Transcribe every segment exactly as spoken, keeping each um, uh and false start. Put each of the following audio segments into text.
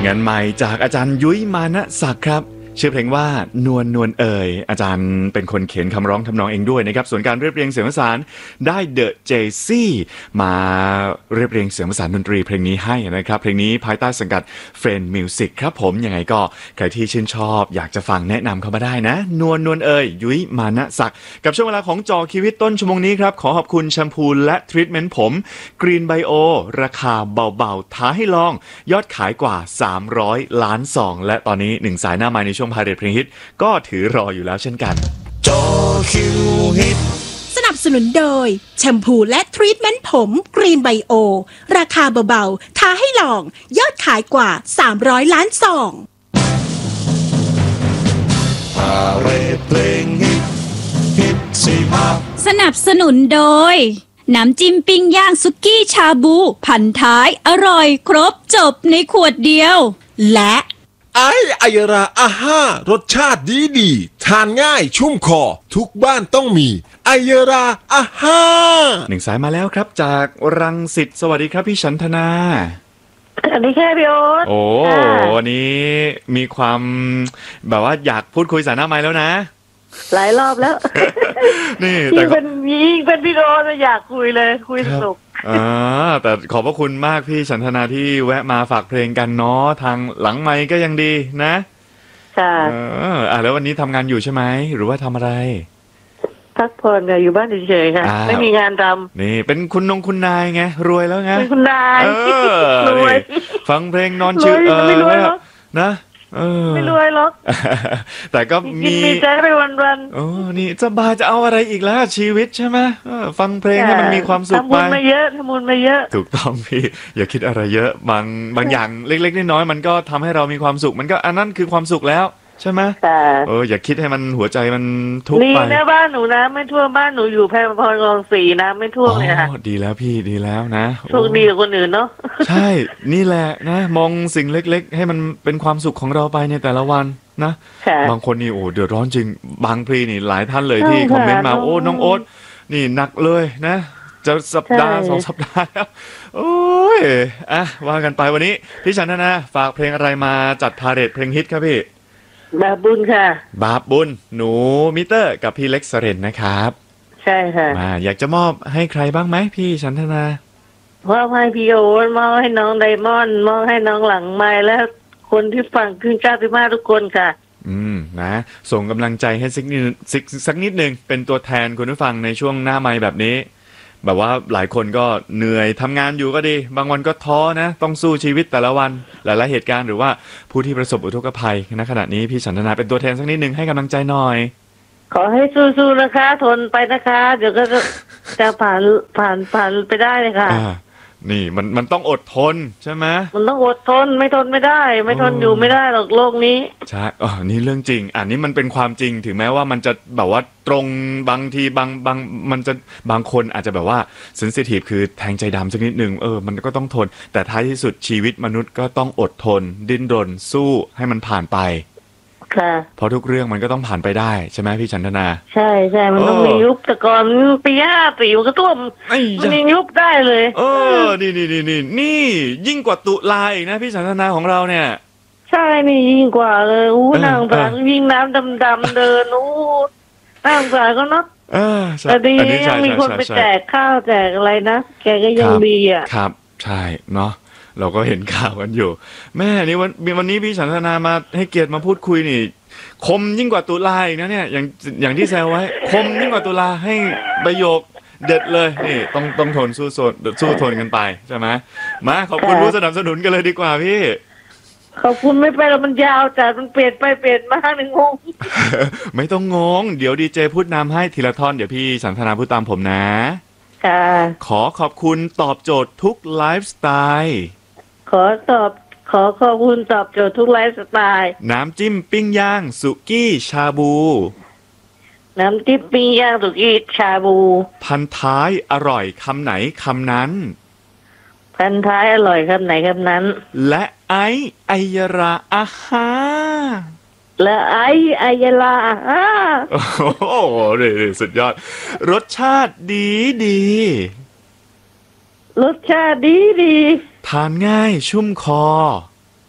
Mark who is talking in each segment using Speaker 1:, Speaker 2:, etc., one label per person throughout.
Speaker 1: งานใหม่จากอาจารย์ยุ้ยมานะศักดิ์ครับชื่อเพลงว่านวลนวลเอ่ยอาจารย์เป็นคนเขียนคำร้องทำนองเองด้วยนะครับส่วนการเรียบเรียงเสียงประสานได้เดอะเจซี่มาเรียบเรียงเสียงประสานดนตรีเพลงนี้ให้นะครับเพลงนี้ภายใต้สังกัดเฟรนด์มิวสิกครับผมยังไงก็ใครที่ชื่นชอบอยากจะฟังแนะนำเข้ามาได้นะนวลนวลเอ่ยยุ้ยมานะศักดิ์กับช่วงเวลาของจอชีวิตต้นชั่วโมงนี้ครับขอขอบคุณแชมพูและทรีทเมนต์ผมกรีนไบโอราคาเบาๆท้าให้ลองยอดขายกว่าสามร้อยล้านซองและตอนนี้หนึ่งสายหน้าไมค์ในช่วงพาเรทเพลงฮิตก็ถือรออยู่แล้วเช่นกันจอคิวฮิต
Speaker 2: สนับสนุนโดยแชมพูและทรีทเมนต์ผมกรีนไบโอราคาเบาๆท้าให้ลองยอดขายกว่าสามร้อยล้านซอง
Speaker 1: พาเรทเพลงฮิตฮิตสี่ภาค
Speaker 3: สนับสนุนโดยน้ำจิ้มปิ้งย่างสุกี้ชาบูพันท้ายอร่อยครบจบในขวดเดียวและ
Speaker 4: ไอไอยราอาห้ารสชาติดีดีทานง่ายชุ่มคอทุกบ้านต้องมีไอยราอาห้า
Speaker 1: หนึ่งสายมาแล้วครับจากรังสิตสวัสดีครับพี่ฉันธนา
Speaker 5: สวัสดีค่ะพี่โอ๊ต
Speaker 1: โอ้วันนี้มีความแบบว่าอยากพูดคุยสายหน้าไมค์แล้วนะ
Speaker 5: หลายรอบแล้ว
Speaker 1: นี่แต่
Speaker 5: เป็นยิ่งเป็นพี่โอ๊ตอยากคุยเลยคุยสนุก
Speaker 1: อ่าแต่ขอบพระคุณมากพี่ฉันธนาที่แวะมาฝากเพลงกันเนาะทางหลังไมค์ก็ยังดีนะ
Speaker 5: ค่ะ
Speaker 1: อ่าแล้ววันนี้ทำงานอยู่ใช่ไหมหรือว่าทำอะไร
Speaker 5: พักผ่อนค่ะอยู่บ้านเฉยๆค่ะไม่มีงานทำ
Speaker 1: นี่เป็นคุณนงคุณนายไงรวยแล้วไง
Speaker 5: เป็นคุณนายรวย
Speaker 1: ฟังเพลงนอนชื่อเออนะเออ
Speaker 5: ไม่รวยหรอก
Speaker 1: แต่ก็มี
Speaker 5: มีใจไปวัน
Speaker 1: ๆโอ้นี่สบายจะเอาอะไรอีกแล้วชีวิตใช่ไหมฟังเพลงให้มันมีความสุขไป
Speaker 5: ทำบุญมาเยอะทำบุญมาเยอะ
Speaker 1: ถูกต้องพี่อย่าคิดอะไรเยอะบางบางอย่างเล็กๆน้อยๆมันก็ทำให้เรามีความสุขมันก็อันนั้นคือความสุขแล้วใช่ไหมเอออย่าคิดให้มันหัวใจมันทุกข์ไป
Speaker 5: นี่นะบ้านหนูนะไม่ท่วมบ้านหนูอยู่แพร่พรคลองสี่นะไม่ท่วมเลยค่ะ
Speaker 1: ดีแล้วพี่ดีแล้วนะ
Speaker 5: โชคดีกว่าคนอื่นเนาะ
Speaker 1: ใช่นี่แหละนะมองสิ่งเล็กๆให้มันเป็นความสุขของเราไปในแต่ละวันนะบางคนนี่โอ้เดือดร้อนจริงบางพลีนี่หลายท่านเลยที่คอมเมนต์มาโอ้น้องโอ๊ตนี่หนักเลยนะจะสัปดาห์สองสัปดาห์แล้วโอ้ยอ่ะว่ากันไปวันนี้พี่ฉันธนาฝากเพลงอะไรมาจัดพาเรทเพลงฮิตครับพี่
Speaker 5: บาปบุญค่ะ
Speaker 1: บาปบุญหนูมิเตอร์กับพี่เล็กเสรนนะครับ
Speaker 5: ใช่ค่ะ
Speaker 1: มาอยากจะมอบให้ใครบ้างไหมพี่ฉันธนาม
Speaker 5: อบให้พี่โอ๊ตมอบให้น้องไดมอนด์มอบให้น้องหลังไมค์และคนที่ฟังขึ้นเก้าสิบห้าทุกคนค่ะ
Speaker 1: อืมนะส่งกำลังใจให้สักนิดสักนิดหนึ่งเป็นตัวแทนคุณผู้ฟังในช่วงหน้าไมค์แบบนี้แบบว่าหลายคนก็เหนื่อยทำงานอยู่ก็ดีบางวันก็ท้อนะต้องสู้ชีวิตแต่ละวันหลายๆเหตุการณ์หรือว่าผู้ที่ประสบอุทกภัยณขณะนี้พี่ฉันธนาเป็นตัวแทนสักนิดหนึ่งให้กำลังใจหน่อย
Speaker 5: ขอให้สู้ๆนะคะทนไปนะคะเดี๋ยวก็จะจะผ่านผ่านผ่านไปได้เลยค่ะ
Speaker 1: นี่มันมันต้องอดทนใช่ไหม
Speaker 5: มันต้องอดทนไม่ทนไม่ได้ไม่ทนอยู่ไม่ได้หรอกโลกนี้
Speaker 1: ใช่อ๋อนี่เรื่องจริงอันนี้มันเป็นความจริงถึงแม้ว่ามันจะแบบว่าตรงบางทีบางบางมันจะบางคนอาจจะแบบว่าเซนซิทีฟคือแทงใจดำสักนิดนึงเออมันก็ต้องทนแต่ท้ายที่สุดชีวิตมนุษย์ก็ต้องอดทนดิ้นรนสู้ให้มันผ่านไป
Speaker 5: ค่ะ
Speaker 1: เพราะทุกเรื่องมันก็ต้องผ่านไปได้ใช่ไหมพี่ฉันธนา
Speaker 5: ใช่ใช่มันต้องมียุบแต่ก่อนปีห้าสี่มันก็ท่วมมันมียุบได้เลย
Speaker 1: เออนี่นี่นี่นี่นี่ยิ่งกว่าตุลาอีกนะพี่ฉันธนาของเราเนี่ย
Speaker 5: ใช่นี่ยิ่งกว่าเลยอู้นางแบบวิ่งน้ำดำๆเดินอู้นางแบบก็เนาะแต่ดียังมีคนไปแจกข้าวแจกอะไรนะแกก็ยังดีอ่ะ
Speaker 1: ครับใช่เนาะเราก็เห็นข่าวกันอยู่แม่นี่วันวันนี้พี่ฉันธนามาให้เกียรติมาพูดคุยนี่คมยิ่งกว่าตุลาอีกนะเนี่ยอย่างอย่างที่แซวไว้คมยิ่งกว่าตุลาให้ประโยคเด็ดเลยนี่ต้องต้องทนสู้ทนสู้ทนกันไปใช่ไหมมาขอบคุณผู้สนับสนุนกันเลยดีกว่าพี่
Speaker 5: ขอบคุณไม่ไปแล้วมันยาวแต่มันเปลี่ยนไปเปลี่ยนมาหนึ่งงง
Speaker 1: ไม่ต้องงงเดี๋ยวดีเจพูดนำให้ทีละท่อนเดี๋ยวพี่ฉันธนาพูดตามผมนะ
Speaker 5: ค่ะ
Speaker 1: ขอขอบคุณตอบโจทย์ทุกไลฟ์สไตล์
Speaker 5: ขอตอบขอขอบคุณตอบโจทย์ทุกไลฟ์สไตล์
Speaker 1: น้ำจิ้มปิ้งย่างสุกี้ชาบู
Speaker 5: น้ำจิ้มปิ้งย่างสุกี้ชาบู
Speaker 1: พันท้ายอร่อยคำไหนคำนั้น
Speaker 5: พันท้ายอร่อยคำไหนคำนั้น
Speaker 1: และไอไอยราอาฮา
Speaker 5: และไอไอยราอาฮา
Speaker 1: โอ้โหเด็ดสุดยอดรสชาติดีดี
Speaker 5: รสชาติดีดี
Speaker 1: ทานง่ายชุ่มคอ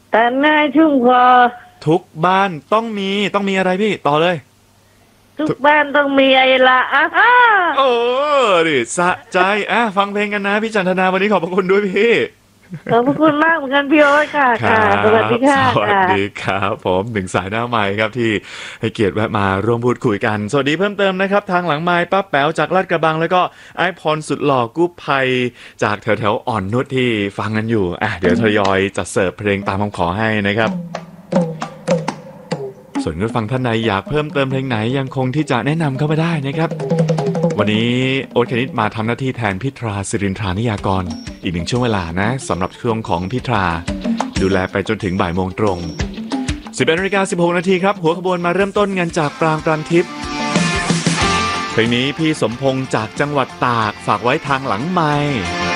Speaker 5: ทานง่ายชุ่มคอ
Speaker 1: ทุกบ้านต้องมีต้องมีอะไรพี่ต่อเลย
Speaker 5: ทุกบ้านต้องมีไอละอ่ะ
Speaker 1: โอ้ดิสะใจอ่ะฟังเพลงกันนะพี่จันทนาวันนี้ขอบพระคุณด้วยพี่
Speaker 5: ขอบคุณมากเหมือนกันพี่โอ๊ตค่ะค่ะสวัสดีค่ะ
Speaker 1: สวัสดีครับผมหนึ่งสายหน้าไมค์ครับที่ให้เกียรติแวะมาร่วมพูดคุยกันสวัสดีเพิ่มเติมนะครับทางหลังไมค์ป้าแป๋วจากลาดกระบังแล้วก็ไอพรสุดหล่อกู้ภัยจากแถวแถวอ่อนนุชที่ฟังกันอยู่อ่ะเดี๋ยวทยอยจัดเสิร์ฟเพลงตามคำขอให้นะครับส่วนผู้ฟังท่านใดอยากเพิ่มเติมเพลงไหนยังคงที่จะแนะนำเข้ามาได้นะครับวันนี้โอ๊ตคณิตมาทำหน้าที่แทนพิตราสิรินทรานิยากรอีกหนึ่งช่วงเวลานะสำหรับช่วงของพิตราดูแลไปจนถึงบ่ายโมงตรงสิบเอ็ดนาฬิกาสิบหกนาทีครับหัวขบวนมาเริ่มต้นกันจากปรางปรานทิพย์เพลงนี้พี่สมพงษ์จากจังหวัดตากฝากไว้ทางหลังไมค์